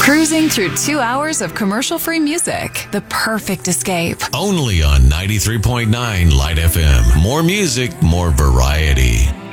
Cruising through 2 hours of commercial-free music. The perfect escape. Only on 93.9 Light FM. More music, more variety.